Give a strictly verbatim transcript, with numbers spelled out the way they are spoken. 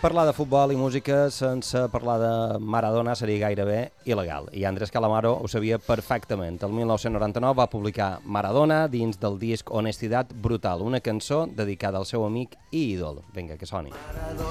Parlar de futbol i música sense parlar de Maradona seria gairebé il·legal, i Andrés Calamaro ho sabia perfectament. El mil nou-cents noranta-nou va publicar Maradona dins del disc Honestidad Brutal, una cançó dedicada al seu amic i ídol. Vinga, que soni.